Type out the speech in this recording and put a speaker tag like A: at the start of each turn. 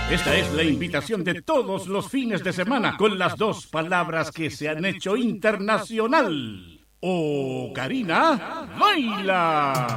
A: Esta es la invitación de todos los fines de semana con las dos palabras que se han hecho internacional. Ocarina, baila.